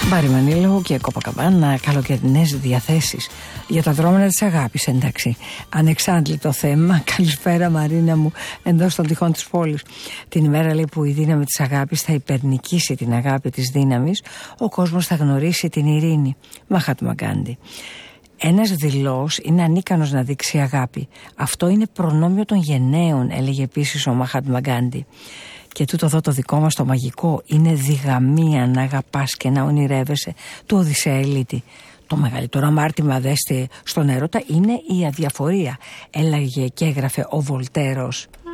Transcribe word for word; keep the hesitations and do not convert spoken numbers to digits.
Μπάρι Μανίλου και Κοπακαμπάνα, καλοκαιρινές διαθέσεις για τα δρόμενα της αγάπης, εντάξει. Ανεξάντλητο θέμα. Καλησπέρα Μαρίνα μου, εντός των τυχών της πόλης. Την ημέρα λέει που η δύναμη της αγάπης θα υπερνικήσει την αγάπη της δύναμης, ο κόσμος θα γνωρίσει την ειρήνη. Μαχάτμα Γκάντι. Ένας δειλός είναι ανίκανος να δείξει αγάπη. Αυτό είναι προνόμιο των γενναίων, έλεγε επίσης ο Μαχάτμα Γκάντι. Και τούτο εδώ το δικό μας το μαγικό είναι διγαμία να αγαπάς και να ονειρεύεσαι του Οδυσσέα Ελίτη. Το μεγαλύτερο αμάρτημα, δέστε, στον έρωτα είναι η αδιαφορία, έλεγε και έγραφε ο Βολτέρος.